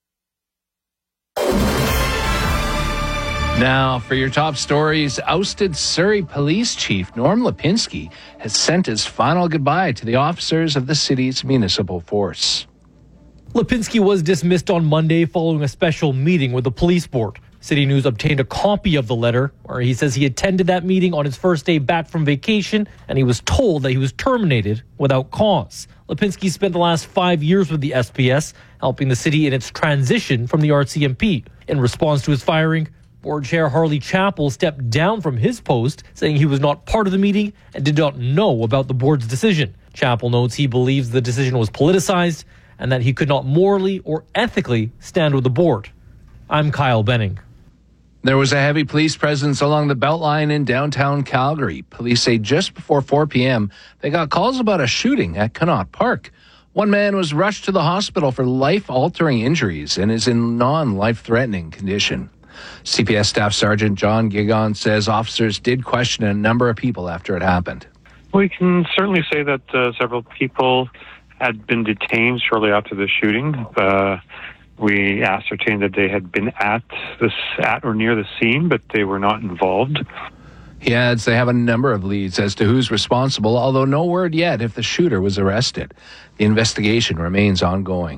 Now, for your top stories, ousted Surrey Police Chief Norm Lipinski has sent his final goodbye to the officers of the city's municipal force. Lipinski was dismissed on Monday following a special meeting with the police board. City News obtained a copy of the letter where he says he attended that meeting on his first day back from vacation and he was told that he was terminated without cause. Lipinski spent the last five years with the S P S, helping the city in its transition from the R C M P. In response to his firing, Board Chair Harley Chappell stepped down from his post, saying he was not part of the meeting and did not know about the board's decision. Chappell notes he believes the decision was politicized and that he could not morally or ethically stand with the board. I'm Kyle Benning. There was a heavy police presence along the Beltline in downtown Calgary. Police say just before four p.m., they got calls about a shooting at Connaught Park. One man was rushed to the hospital for life-altering injuries and is in non-life-threatening condition. C P S Staff Sergeant John Gigon says officers did question a number of people after it happened. We can certainly say that uh, several people had been detained shortly after the shooting. Uh, we ascertained that they had been at this at or near the scene, but they were not involved. He adds they have a number of leads as to who's responsible, although no word yet if the shooter was arrested. The investigation remains ongoing.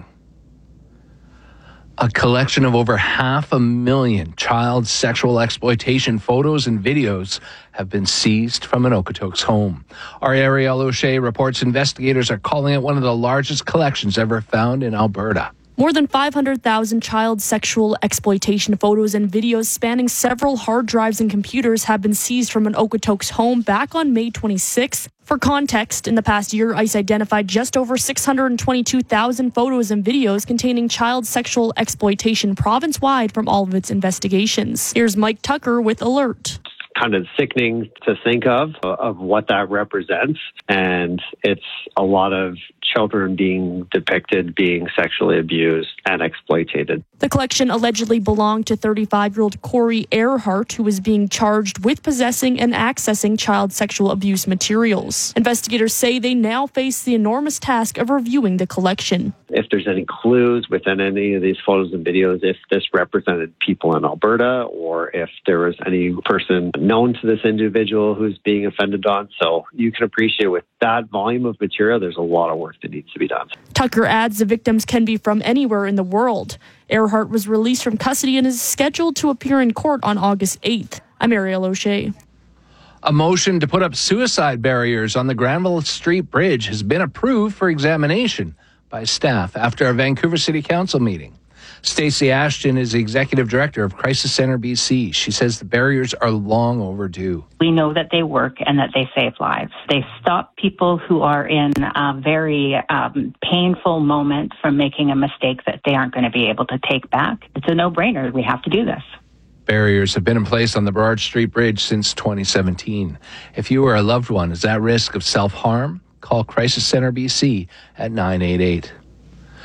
A collection of over half a million child sexual exploitation photos and videos have been seized from an Okotoks home. Our Ariel O'Shea reports investigators are calling it one of the largest collections ever found in Alberta. More than five hundred thousand child sexual exploitation photos and videos spanning several hard drives and computers have been seized from an Okotoks home back on May twenty-sixth. For context, in the past year, ICE identified just over six hundred twenty-two thousand photos and videos containing child sexual exploitation province-wide from all of its investigations. Here's Mike Tucker with Alert. Kind of sickening to think of, of what that represents. And it's a lot of children being depicted, being sexually abused and exploited. The collection allegedly belonged to thirty-five-year-old Corey Earhart, who is being charged with possessing and accessing child sexual abuse materials. Investigators say they now face the enormous task of reviewing the collection. If there's any clues within any of these photos and videos, if this represented people in Alberta or if there was any person known to this individual who's being offended on. So you can appreciate with that volume of material, there's a lot of work that needs to be done. Tucker adds the victims can be from anywhere in the world. Earhart was released from custody and is scheduled to appear in court on August eighth. I'm Ariel O'Shea. A motion to put up suicide barriers on the Granville Street Bridge has been approved for examination by staff after a Vancouver City Council meeting. Stacey Ashton is the executive director of Crisis Center B C. She says the barriers are long overdue. We know that they work and that they save lives. They stop people who are in a very um, painful moment from making a mistake that they aren't going to be able to take back. It's a no-brainer. We have to do this. Barriers have been in place on the Burrard Street Bridge since twenty seventeen. If you or a loved one is at risk of self-harm, call Crisis Center B C at nine eight eight.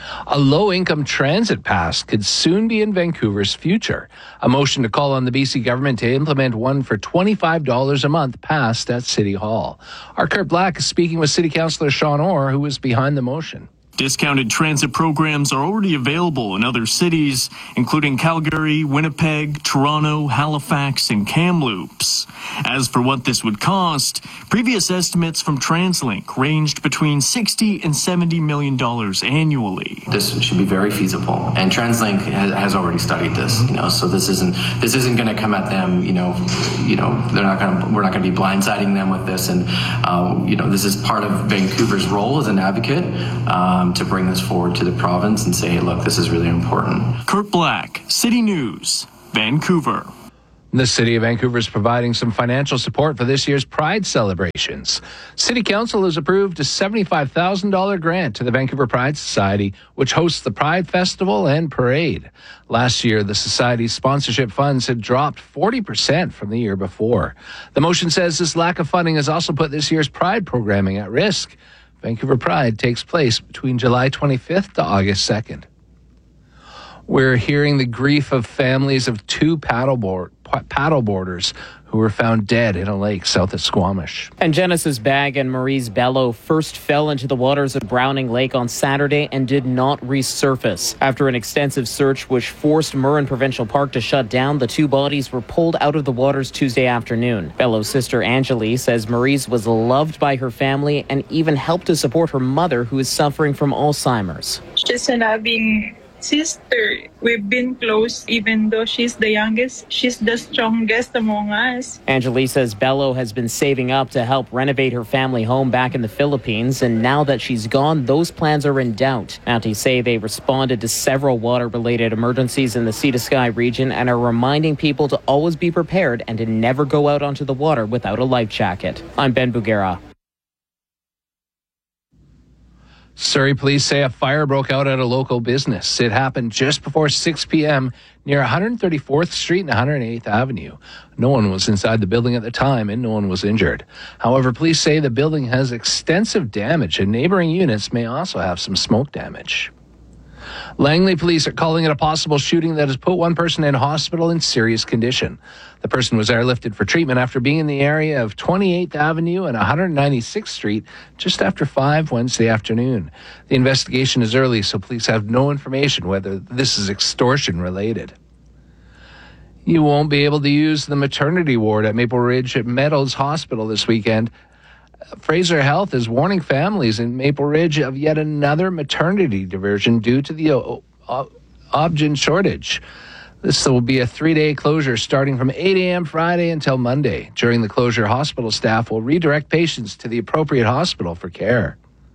A low-income transit pass could soon be in Vancouver's future. A motion to call on the B C government to implement one for twenty-five dollars a month passed at City Hall. Our Kurt Black is speaking with City Councillor Sean Orr, who was behind the motion. Discounted transit programs are already available in other cities, including Calgary, Winnipeg, Toronto, Halifax, and Kamloops. As for what this would cost, previous estimates from TransLink ranged between sixty and seventy million dollars annually. This should be very feasible, and TransLink has, has already studied this. You know, so this isn't this isn't going to come at them. You know, you know, they're not going to. We're not going to be blindsiding them with this, and um, you know, this is part of Vancouver's role as an advocate. Um, to bring this forward to the province and say, hey, look, this is really important. Kurt Black, City News, Vancouver. The City of Vancouver is providing some financial support for this year's Pride celebrations. City Council has approved a seventy-five thousand dollars grant to the Vancouver Pride Society, which hosts the Pride Festival and Parade. Last year, the Society's sponsorship funds had dropped forty percent from the year before. The motion says this lack of funding has also put this year's Pride programming at risk. Vancouver Pride takes place between July twenty-fifth to August second. We're hearing the grief of families of two paddleboard, paddleboarders who were found dead in a lake south of Squamish. And Genesis Bag and Maurice Bello first fell into the waters of Browning Lake on Saturday and did not resurface. After an extensive search which forced Murrin Provincial Park to shut down, the two bodies were pulled out of the waters Tuesday afternoon. Bello's sister Angeli says Maurice was loved by her family and even helped to support her mother, who is suffering from Alzheimer's. She's a loving sister. We've been close, even though she's the youngest. She's the strongest among us. Angeli says Bello has been saving up to help renovate her family home back in the Philippines, and now that she's gone, those plans are in doubt. Mounties say they responded to several water-related emergencies in the Sea to Sky region and are reminding people to always be prepared and to never go out onto the water without a life jacket. I'm Ben Bugera. Surrey police say a fire broke out at a local business. It happened just before six p.m. near one hundred thirty-fourth Street and one hundred eighth Avenue. No one was inside the building at the time and no one was injured. However, police say the building has extensive damage and neighboring units may also have some smoke damage. Langley police are calling it a possible shooting that has put one person in hospital in serious condition. The person was airlifted for treatment after being in the area of twenty-eighth Avenue and one hundred ninety-sixth Street just after five Wednesday afternoon. The investigation is early, so police have no information whether this is extortion related. You won't be able to use the maternity ward at Maple Ridge Meadows Hospital this weekend. Fraser Health is warning families in Maple Ridge of yet another maternity diversion due to the uh, uh, Obgyn shortage. This will be a three-day closure starting from eight a.m. Friday until Monday. During the closure, hospital staff will redirect patients to the appropriate hospital for care.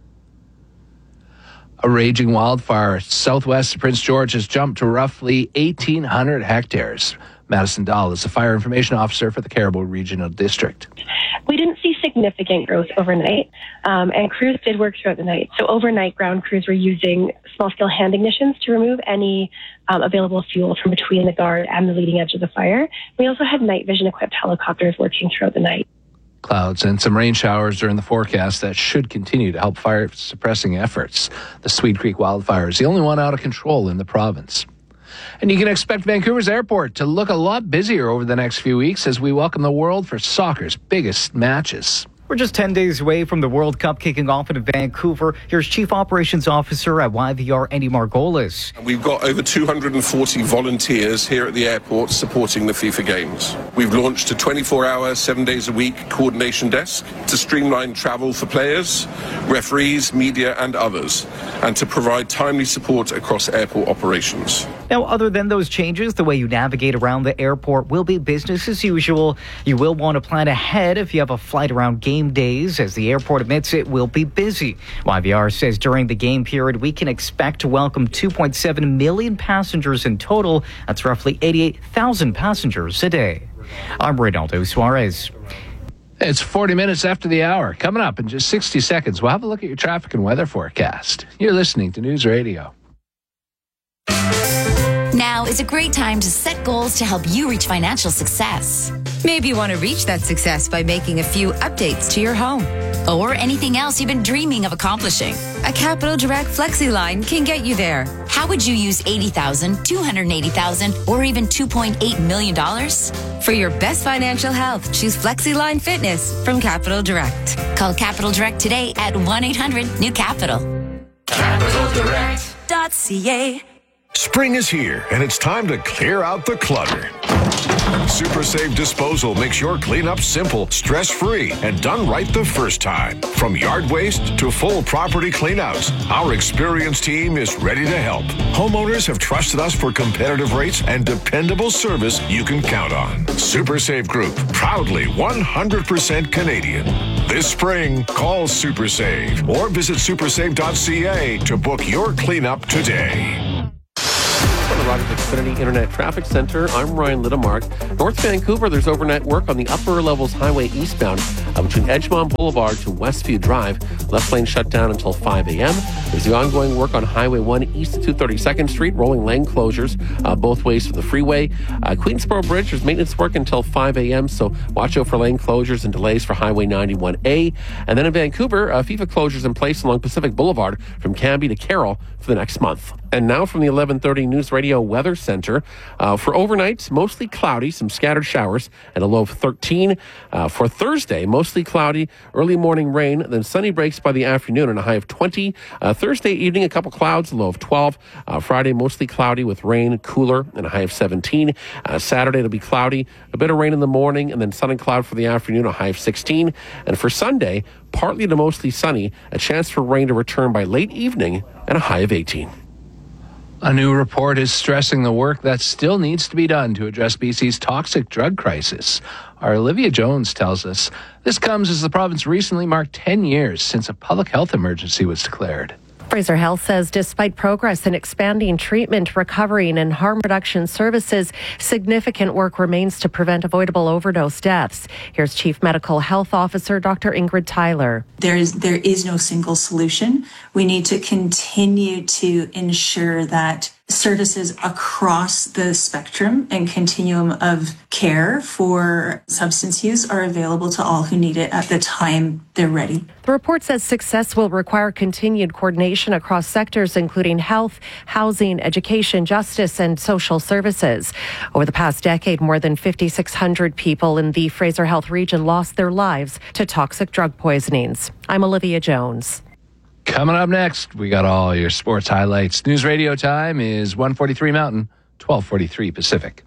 A raging wildfire southwest of Prince George has jumped to roughly eighteen hundred hectares. Madison Dahl is the fire information officer for the Caribou Regional District. We didn't see significant growth overnight, um, and crews did work throughout the night. So overnight, ground crews were using small-scale hand ignitions to remove any um, available fuel from between the guard and the leading edge of the fire. We also had night vision-equipped helicopters working throughout the night. Clouds and some rain showers are in the forecast that should continue to help fire-suppressing efforts. The Sweet Creek wildfire is the only one out of control in the province. And you can expect Vancouver's airport to look a lot busier over the next few weeks as we welcome the world for soccer's biggest matches. We're just ten days away from the World Cup kicking off in Vancouver. Here's Chief Operations Officer at Y V R, Andy Margolis. We've got over two hundred forty volunteers here at the airport supporting the FIFA Games. We've launched a twenty-four hour, seven days a week coordination desk to streamline travel for players, referees, media and others, and to provide timely support across airport operations. Now, other than those changes, the way you navigate around the airport will be business as usual. You will want to plan ahead if you have a flight around game days, as the airport admits it will be busy. Y V R says during the game period, we can expect to welcome two point seven million passengers in total. That's roughly eighty-eight thousand passengers a day. I'm Reynaldo Suarez. It's forty minutes after the hour. Coming up in just sixty seconds, we'll have a look at your traffic and weather forecast. You're listening to News Radio. Now is a great time to set goals to help you reach financial success. Maybe you want to reach that success by making a few updates to your home. or anything else you've been dreaming of accomplishing. A Capital Direct FlexiLine can get you there. How would you use eighty thousand dollars, two hundred eighty thousand dollars, or even two point eight million dollars? For your best financial health, choose FlexiLine Fitness from Capital Direct. Call Capital Direct today at one eight hundred new capital. capital direct dot c a. Spring is here, and it's time to clear out the clutter. Super Save Disposal makes your cleanup simple, stress-free, and done right the first time. From yard waste to full property cleanouts, our experienced team is ready to help. Homeowners have trusted us for competitive rates and dependable service you can count on. Super Save Group, proudly one hundred percent Canadian. This spring, call Super Save or visit super save dot c a to book your cleanup today. From the Rogers Xfinity Internet Traffic Center, I'm Ryan Littemark. North Vancouver, there's overnight work on the upper levels highway eastbound uh, between Edgemont Boulevard to Westview Drive. Left lane shut down until five a.m. There's the ongoing work on Highway one east of two hundred thirty-second Street, rolling lane closures uh, both ways to the freeway. Uh, Queensboro Bridge, there's maintenance work until five a.m., so watch out for lane closures and delays for Highway ninety-one A. And then in Vancouver, uh, FIFA closures in place along Pacific Boulevard from Cambie to Carroll for the next month. And now from the eleven thirty News Radio Weather Center. Uh, for overnight, mostly cloudy, some scattered showers, and a low of thirteen. Uh, for Thursday, mostly cloudy, early morning rain, then sunny breaks by the afternoon and a high of twenty. Uh, Thursday evening, a couple clouds, a low of twelve. Uh, Friday, mostly cloudy with rain, cooler, and a high of seventeen. Uh, Saturday, it'll be cloudy, a bit of rain in the morning, and then sun and cloud for the afternoon, a high of sixteen. And for Sunday, partly to mostly sunny, a chance for rain to return by late evening, and a high of eighteen. A new report is stressing the work that still needs to be done to address B C's toxic drug crisis. Our Olivia Jones tells us this comes as the province recently marked ten years since a public health emergency was declared. Fraser Health says despite progress in expanding treatment, recovery, and harm reduction services, significant work remains to prevent avoidable overdose deaths. Here's Chief Medical Health Officer Doctor Ingrid Tyler. There is, there is no single solution. We need to continue to ensure that services across the spectrum and continuum of care for substance use are available to all who need it at the time they're ready. The report says success will require continued coordination across sectors, including health, housing, education, justice, and social services. Over the past decade, more than five thousand six hundred people in the Fraser Health region lost their lives to toxic drug poisonings. I'm Olivia Jones. Coming up next, we got all your sports highlights. News Radio time is one forty-three Mountain, twelve forty-three Pacific.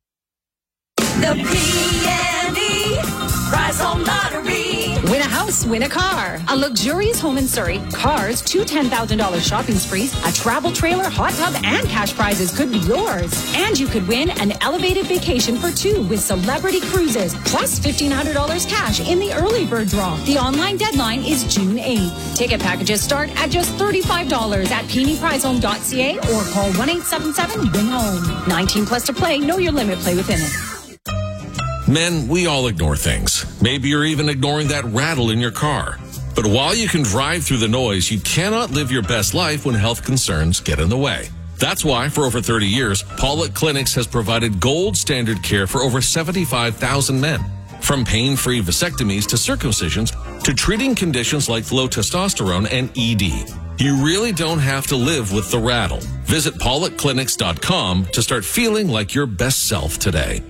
The P and E Prize Home Lottery. Win a house, win a car. A luxurious home in Surrey, cars, two ten thousand dollars shopping sprees, a travel trailer, hot tub, and cash prizes could be yours. And you could win an elevated vacation for two with Celebrity Cruises, plus fifteen hundred dollars cash in the early bird draw. The online deadline is June eighth. Ticket packages start at just thirty-five dollars at p n e prize home dot c a or call one eight seven seven win home. nineteen plus to play. Know your limit. Play within it. Men, we all ignore things. Maybe you're even ignoring that rattle in your car. But while you can drive through the noise, you cannot live your best life when health concerns get in the way. That's why, for over thirty years, Paulette Clinics has provided gold standard care for over seventy-five thousand men. From pain-free vasectomies to circumcisions to treating conditions like low testosterone and E D. You really don't have to live with the rattle. Visit paulette clinics dot com to start feeling like your best self today.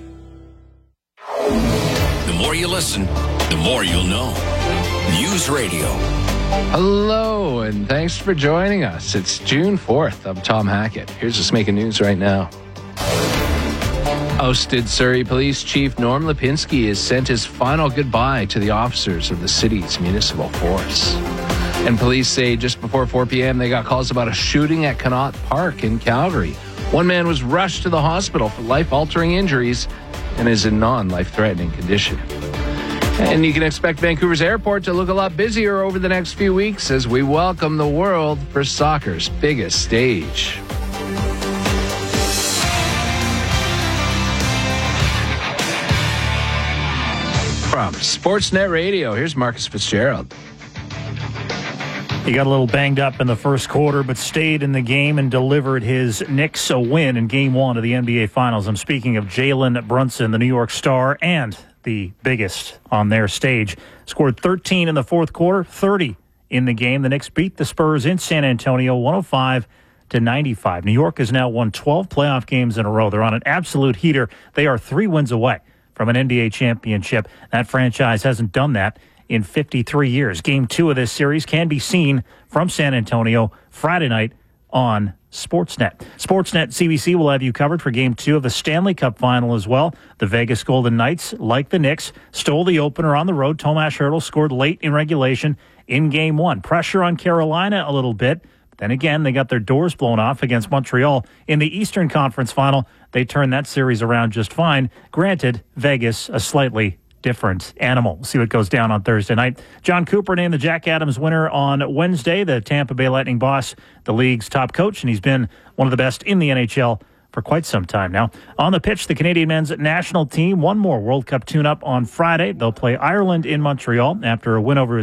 The more you listen, the more you'll know. News Radio. Hello, and thanks for joining us. It's June fourth. I'm Tom Hackett. Here's what's making news right now. Ousted Surrey Police Chief Norm Lipinski has sent his final goodbye to the officers of the city's municipal force. And police say just before four p.m. they got calls about a shooting at Connaught Park in Calgary. One man was rushed to the hospital for life-altering injuries and is in non-life-threatening condition. And you can expect Vancouver's airport to look a lot busier over the next few weeks as we welcome the world for soccer's biggest stage. From Sportsnet Radio, here's Marcus Fitzgerald. He got a little banged up in the first quarter, but stayed in the game and delivered his Knicks a win in Game one of the N B A Finals. I'm speaking of Jalen Brunson, the New York Star, and the biggest on their stage. Scored thirteen in the fourth quarter, thirty in the game. The Knicks beat the Spurs in San Antonio, one oh five to ninety-five. New York has now won twelve playoff games in a row. They're on an absolute heater. They are three wins away from an N B A championship. That franchise hasn't done that in fifty-three years. Game two of this series can be seen from San Antonio Friday night on Sportsnet. Sportsnet C B C will have you covered for Game two of the Stanley Cup Final as well. The Vegas Golden Knights, like the Knicks, stole the opener on the road. Tomas Hertl scored late in regulation in Game one. Pressure on Carolina a little bit. Then again, they got their doors blown off against Montreal in the Eastern Conference Final. They turned that series around just fine. Granted, Vegas, a slightly different animal. We'll see what goes down on Thursday night. John Cooper named the Jack Adams winner on Wednesday. The Tampa Bay Lightning boss, the league's top coach, and he's been one of the best in the N H L for quite some time now. On the pitch, the Canadian men's national team, one more World Cup tune-up on Friday. They'll play Ireland in Montreal after a win over